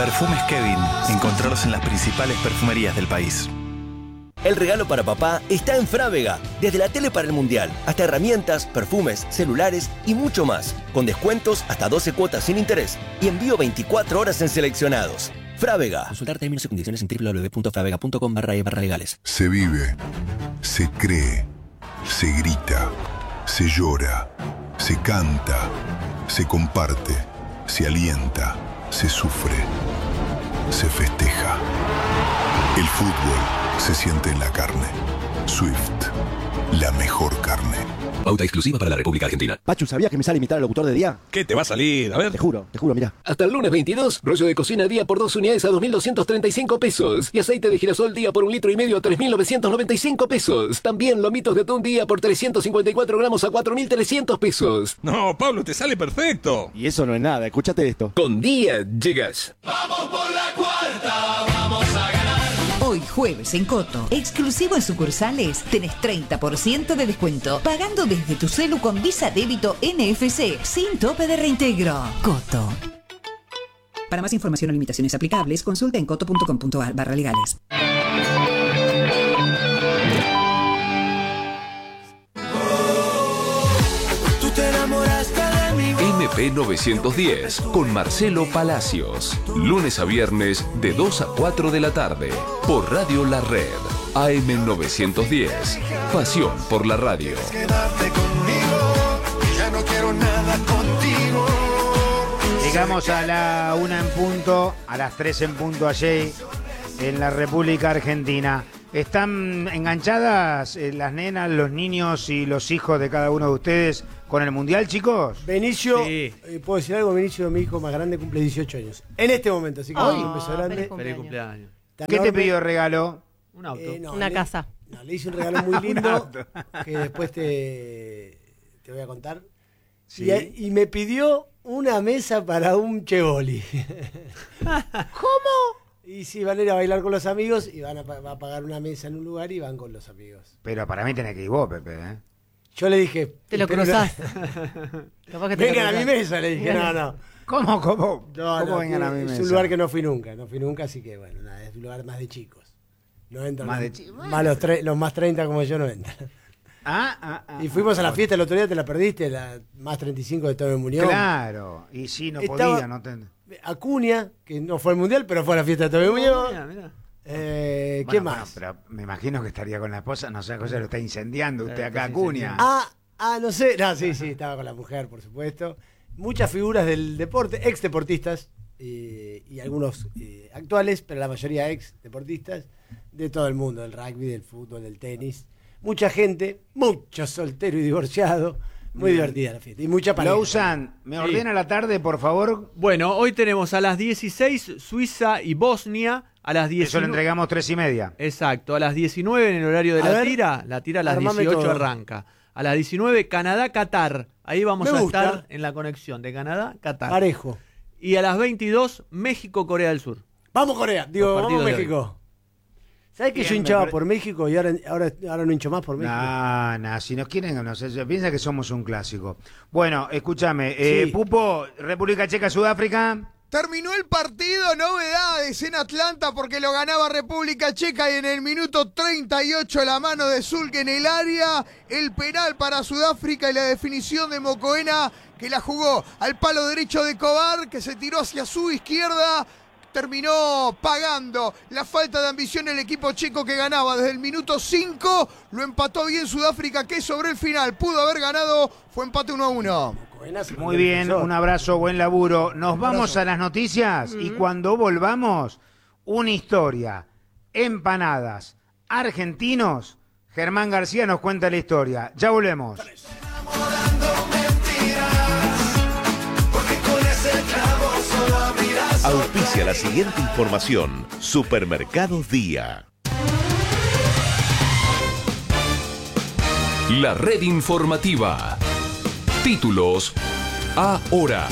Perfumes Kevin. Encontrarlos en las principales perfumerías del país. El regalo para papá está en Frávega. Desde la tele para el mundial, hasta herramientas, perfumes, celulares y mucho más. Con descuentos hasta 12 cuotas sin interés y envío 24 horas en seleccionados. Frávega. Consultar términos y condiciones en www.fravega.com/e/legales. Se vive, se cree, se grita, se llora, se canta, se comparte, se alienta, se sufre, se festeja. El fútbol se siente en la carne. Swift, la mejor carne. Pauta exclusiva para la República Argentina. Pachu, ¿sabías que me sale imitar al locutor de día? ¿Qué te va a salir? A ver. Te juro, mirá. Hasta el lunes 22, rollo de cocina día por 2 unidades a 2.235 pesos. Y aceite de girasol día por 1,5 litros a 3.995 pesos. También lomitos de atún día por 354 gramos a 4.300 pesos. No, Pablo, te sale perfecto. Y eso no es nada, escúchate esto. Con día llegas. Vamos por la cuarta, vamos a ganar. Hoy jueves en Coto, exclusivo en sucursales, tenés 30% de descuento, pagando desde tu celu con Visa Débito NFC, sin tope de reintegro. Coto. Para más información o limitaciones aplicables, consulta en coto.com.ar/legales. Tú te enamoraste de mi voz. MP 910 con Marcelo Palacios. Lunes a viernes de 2 a 4 de la tarde. Por Radio La Red. AM 910. Pasión por la radio. Quédate conmigo, ya no quiero nada contigo. Llegamos a la 1 en punto, a las 3 en punto allí en la República Argentina. ¿Están enganchadas las nenas, los niños y los hijos de cada uno de ustedes con el Mundial, chicos? Benicio, sí. ¿Puedo decir algo? Benicio, mi hijo más grande, cumple 18 años. En este momento, así que un beso grande. Feliz cumpleaños. ¿Qué te pidió regalo? Un auto. Una casa. No, le hice un regalo muy lindo que después te voy a contar. ¿Sí? Y me pidió una mesa para un chevoli. ¿Cómo? Y sí, van a ir a bailar con los amigos y va a pagar una mesa en un lugar y van con los amigos. Pero para mí tenés que ir vos, Pepe, ¿eh? Yo le dije... Te lo cruzás. Vengan a mi mesa, le dije. No. ¿Cómo? ¿Cómo vengan a mi mesa? Es un lugar que no fui nunca, así que bueno, nada, es un lugar más de chicos. No entran más los más 30 como yo no entran. Y fuimos a la fiesta el otro día, te la perdiste, la más 35 de Tobio Muñoz. Claro, y sí, no podía, no te... Acuña, que no fue al Mundial, pero fue a la fiesta de Tobio Muñoz. Mirá. ¿Qué más? Pero me imagino que estaría con la esposa, no sé, cosa lo está incendiando usted acá, Acuña. No sé, sí, estaba con la mujer, por supuesto. Muchas figuras del deporte, ex deportistas y algunos actuales, pero la mayoría ex deportistas de todo el mundo, del rugby, del fútbol, del tenis. Mucha gente, mucho soltero y divorciado. Muy divertida la fiesta. Y mucha pareja. Lausanne, ¿me ordena la tarde, por favor? Bueno, hoy tenemos a las 16 Suiza y Bosnia. A las 19. Eso lo entregamos 3:30. Exacto. A las 19 en el horario de la tira a las 18 todo. Arranca. A las 19 Canadá-Qatar. Ahí vamos a estar en la conexión de Canadá-Qatar. Parejo. Y a las 22 México-Corea del Sur. Vamos Corea, vamos México. ¿Sabes que yo hinchaba por México y ahora no hincho más por México? No, si nos quieren, no sé, piensa que somos un clásico. Bueno, escúchame, Pupo, República Checa, Sudáfrica. Terminó el partido, novedades en Atlanta porque lo ganaba República Checa y en el minuto 38 la mano de Zulk en el área, el penal para Sudáfrica y la definición de Mokoena que la jugó al palo derecho de Kovar que se tiró hacia su izquierda. Terminó pagando la falta de ambición el equipo checo que ganaba desde el minuto 5. Lo empató bien Sudáfrica que sobre el final pudo haber ganado. Fue empate 1-1. Muy bien, un abrazo, buen laburo. Nos vamos a las noticias y cuando volvamos, una historia. Empanadas. Argentinos. Germán García nos cuenta la historia. Ya volvemos. Auspicia la siguiente información. Supermercados Día. La red informativa. Títulos ahora.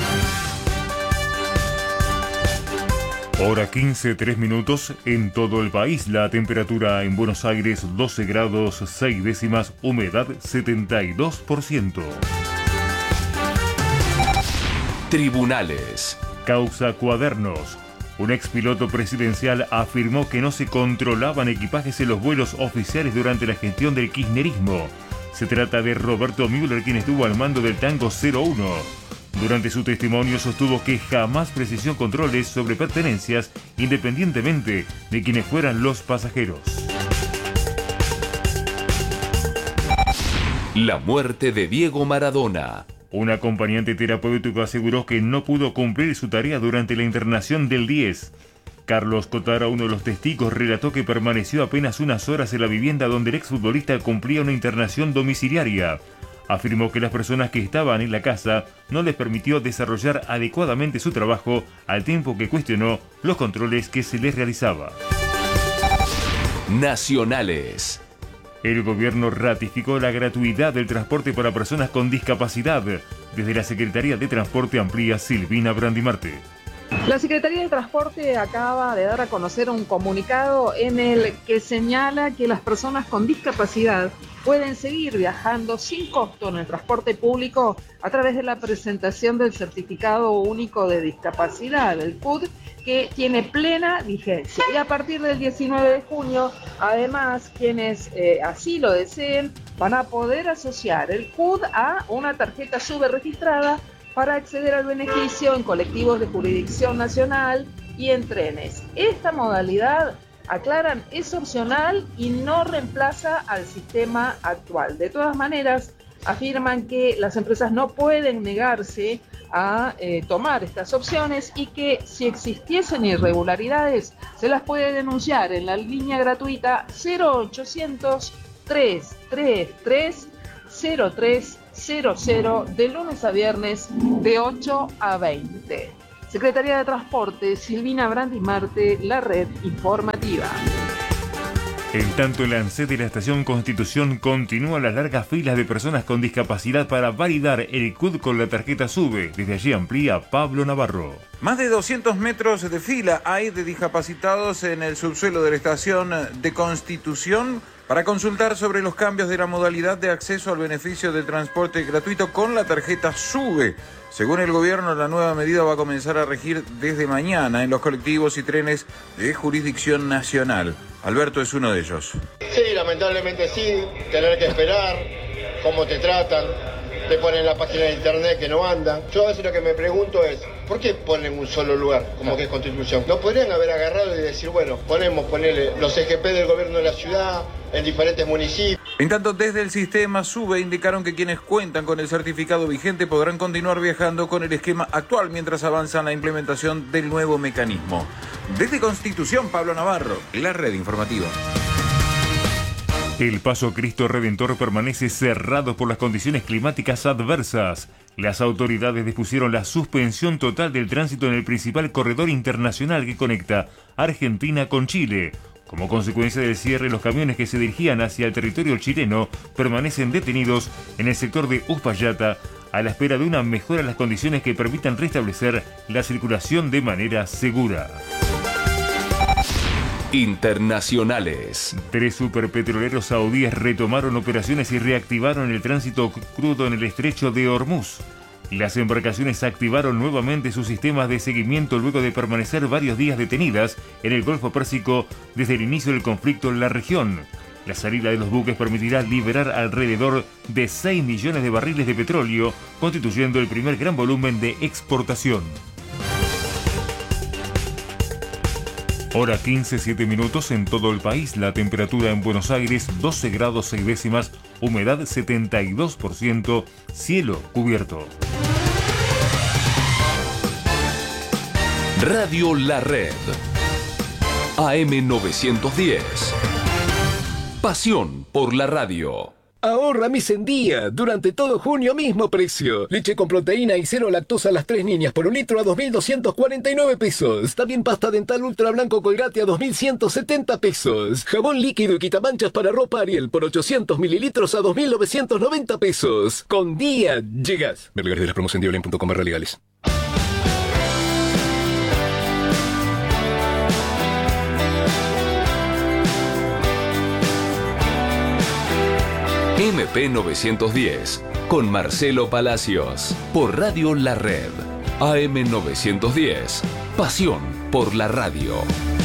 Hora 15, 3 minutos en todo el país. La temperatura en Buenos Aires 12 grados 6 décimas, humedad 72%. Tribunales. Causa Cuadernos. Un expiloto presidencial afirmó que no se controlaban equipajes en los vuelos oficiales durante la gestión del kirchnerismo. Se trata de Roberto Müller, quien estuvo al mando del Tango 01. Durante su testimonio sostuvo que jamás precisó controles sobre pertenencias, independientemente de quienes fueran los pasajeros. La muerte de Diego Maradona. Un acompañante terapéutico aseguró que no pudo cumplir su tarea durante la internación del 10. Carlos Cotara, uno de los testigos, relató que permaneció apenas unas horas en la vivienda donde el exfutbolista cumplía una internación domiciliaria. Afirmó que las personas que estaban en la casa no les permitió desarrollar adecuadamente su trabajo, al tiempo que cuestionó los controles que se les realizaba. Nacionales. El gobierno ratificó la gratuidad del transporte para personas con discapacidad. Desde la Secretaría de Transporte amplía Silvina Brandimarte. La Secretaría de Transporte acaba de dar a conocer un comunicado en el que señala que las personas con discapacidad pueden seguir viajando sin costo en el transporte público a través de la presentación del Certificado Único de Discapacidad, el CUD, que tiene plena vigencia. Y a partir del 19 de junio, además, quienes así lo deseen van a poder asociar el CUD a una tarjeta SUBE registrada para acceder al beneficio en colectivos de jurisdicción nacional y en trenes. Esta modalidad, aclaran, es opcional y no reemplaza al sistema actual. De todas maneras, afirman que las empresas no pueden negarse a tomar estas opciones y que si existiesen irregularidades se las puede denunciar en la línea gratuita 0800 333 0300 de lunes a viernes de 8 a 20. Secretaría de Transporte, Silvina Brandimarte, la red informativa. En tanto, el ANSES de la Estación Constitución continúa las largas filas de personas con discapacidad para validar el CUD con la tarjeta SUBE. Desde allí amplía Pablo Navarro. Más de 200 metros de fila hay de discapacitados en el subsuelo de la Estación de Constitución para consultar sobre los cambios de la modalidad de acceso al beneficio del transporte gratuito con la tarjeta SUBE. Según el gobierno, la nueva medida va a comenzar a regir desde mañana en los colectivos y trenes de jurisdicción nacional. Alberto es uno de ellos. Sí, lamentablemente sí, tener que esperar, cómo te tratan, te ponen la página de internet que no anda. Yo a veces lo que me pregunto es, ¿por qué ponen un solo lugar, como que es Constitución? ¿No podrían haber agarrado y decir, bueno, ponerle los EGP del gobierno de la ciudad en diferentes municipios? En tanto, desde el sistema SUBE indicaron que quienes cuentan con el certificado vigente podrán continuar viajando con el esquema actual mientras avanza la implementación del nuevo mecanismo. Desde Constitución, Pablo Navarro, la red informativa. El Paso Cristo Redentor permanece cerrado por las condiciones climáticas adversas. Las autoridades dispusieron la suspensión total del tránsito en el principal corredor internacional que conecta Argentina con Chile. Como consecuencia del cierre, los camiones que se dirigían hacia el territorio chileno permanecen detenidos en el sector de Uspallata a la espera de una mejora en las condiciones que permitan restablecer la circulación de manera segura. Internacionales. 3 superpetroleros saudíes retomaron operaciones y reactivaron el tránsito crudo en el estrecho de Hormuz. Las embarcaciones activaron nuevamente sus sistemas de seguimiento luego de permanecer varios días detenidas en el Golfo Pérsico desde el inicio del conflicto en la región. La salida de los buques permitirá liberar alrededor de 6 millones de barriles de petróleo, constituyendo el primer gran volumen de exportación. Hora 15, 7 minutos en todo el país. La temperatura en Buenos Aires 12 grados 6 décimas, humedad 72%, cielo cubierto. Radio La Red. AM 910. Pasión por la radio. Ahorra mes en día. Durante todo junio, mismo precio. Leche con proteína y cero lactosa a las 3 niñas por un litro a 2.249 pesos. También pasta dental ultra blanco Colgate a 2.170 pesos. Jabón líquido y quitamanchas para ropa Ariel por 800 mililitros a 2.990 pesos. Con día llegas. Ver lugares de las promos en diolén.com/legales. MP 910 con Marcelo Palacios por Radio La Red. AM 910. Pasión por la radio.